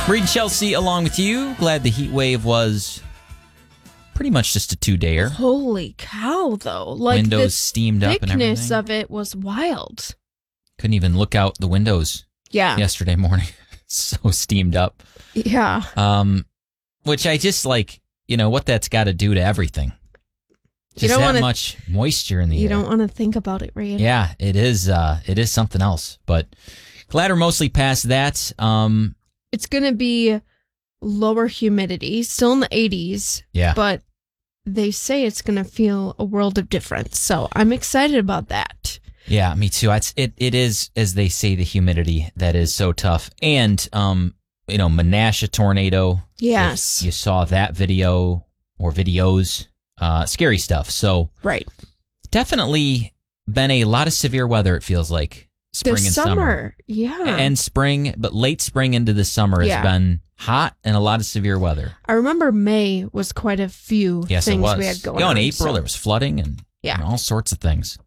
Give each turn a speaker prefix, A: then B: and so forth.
A: Reed Chelsea along with you. Glad the heat wave was pretty much just a 2-dayer.
B: Holy cow, though. Like,
A: Windows
B: the
A: steamed up and everything.
B: thickness of it was wild.
A: Couldn't even look out the windows yesterday morning. So steamed up.
B: Yeah.
A: Which I just like, what that's got to do to everything. Just that much moisture in the air.
B: You don't want to think about it, Reed.
A: Yeah, it is something else. But glad we're mostly past that.
B: It's going to be lower humidity, still in the 80s.
A: Yeah.
B: But they say it's going to feel a world of difference. So I'm excited about that.
A: Yeah, me too. It is, as they say, the humidity that is so tough. And, Menasha tornado.
B: Yes.
A: You saw that video or videos. Scary stuff. So
B: right.
A: Definitely been a lot of severe weather, it feels like. Spring and summer.
B: Yeah.
A: And spring, but late spring into the summer has been hot and a lot of severe weather.
B: I remember May was quite a few things we had going on.
A: In April, there was flooding and all sorts of things.